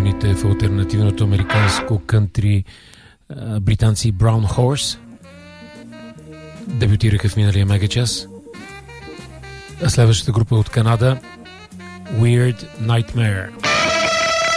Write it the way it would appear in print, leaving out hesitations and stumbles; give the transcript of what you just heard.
влюбените в алтернативното американско кънтри британци Brown Horse. Дебютираха в миналия мегачас. А следващата група от Канада Weird Nightmare.